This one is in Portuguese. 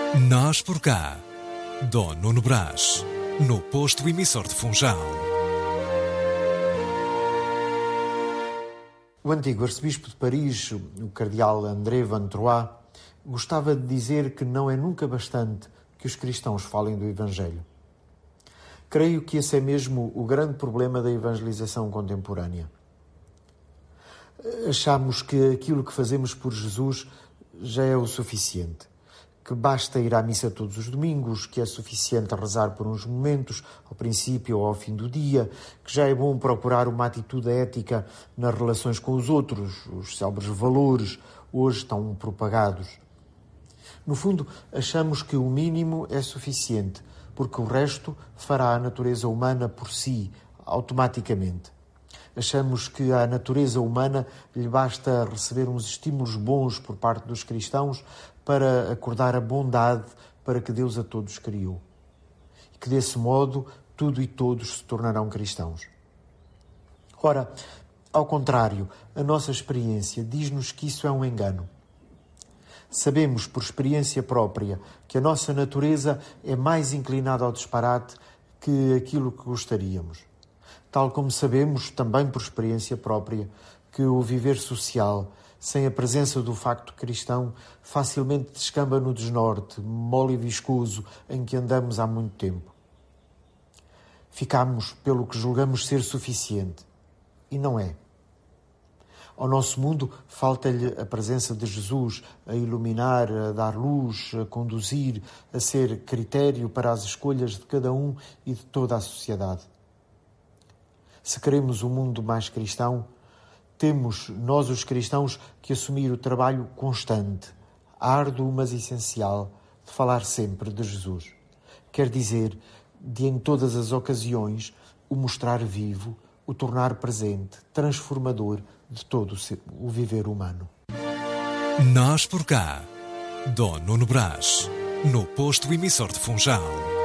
Nós por cá, Dom Nuno Brás, no posto emissor de Funchal. O antigo arcebispo de Paris, o cardeal André Van Troyes, gostava de dizer que não é nunca bastante que os cristãos falem do Evangelho. Creio que esse é mesmo o grande problema da evangelização contemporânea. Achamos que aquilo que fazemos por Jesus já é o suficiente, que basta ir à missa todos os domingos, que é suficiente rezar por uns momentos, ao princípio ou ao fim do dia, que já é bom procurar uma atitude ética nas relações com os outros, os célebres valores hoje tão propagados. No fundo, achamos que o mínimo é suficiente, porque o resto fará a natureza humana por si, automaticamente. Achamos que à natureza humana lhe basta receber uns estímulos bons por parte dos cristãos para acordar a bondade para que Deus a todos criou. E que desse modo tudo e todos se tornarão cristãos. Ora, ao contrário, a nossa experiência diz-nos que isso é um engano. Sabemos por experiência própria que a nossa natureza é mais inclinada ao disparate que aquilo que gostaríamos. Tal como sabemos, também por experiência própria, que o viver social, sem a presença do facto cristão, facilmente descamba no desnorte, mole e viscoso, em que andamos há muito tempo. Ficamos pelo que julgamos ser suficiente. E não é. Ao nosso mundo falta-lhe a presença de Jesus a iluminar, a dar luz, a conduzir, a ser critério para as escolhas de cada um e de toda a sociedade. Se queremos um mundo mais cristão, temos, nós os cristãos, que assumir o trabalho constante, árduo mas essencial, de falar sempre de Jesus. Quer dizer, de em todas as ocasiões, o mostrar vivo, o tornar presente, transformador de todo o viver humano. Nós por cá, Dom Nuno Brás, no posto emissor de Funchal.